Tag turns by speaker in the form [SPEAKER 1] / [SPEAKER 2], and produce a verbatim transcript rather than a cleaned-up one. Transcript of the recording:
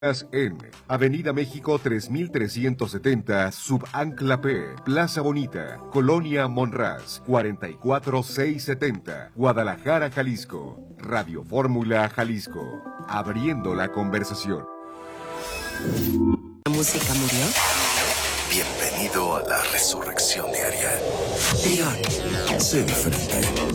[SPEAKER 1] En Avenida México tres mil trescientos setenta, Subancla P, Plaza Bonita, Colonia Monraz, cuarenta y cuatro mil seiscientos setenta, Guadalajara, Jalisco. Radio Fórmula Jalisco, abriendo la conversación.
[SPEAKER 2] ¿La música murió?
[SPEAKER 3] Bienvenido a la resurrección diaria.
[SPEAKER 2] Trión.
[SPEAKER 3] Sé diferente.